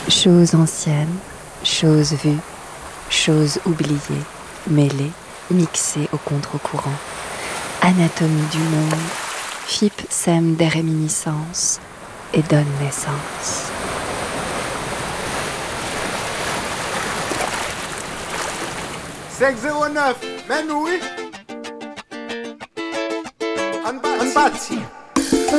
Choses anciennes, choses vues, choses oubliées, mêlées, mixées au contre-courant. Anatomie du monde, FIP sème des réminiscences et donne naissance. Sec 09, men oui. En bâti.